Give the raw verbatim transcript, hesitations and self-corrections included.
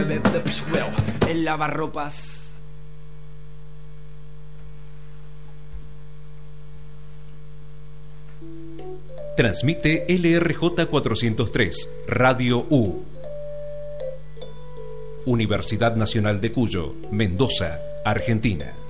El lavarropas. Transmite L R J cuatrocientos tres, Radio U. Universidad Nacional de Cuyo, Mendoza, Argentina.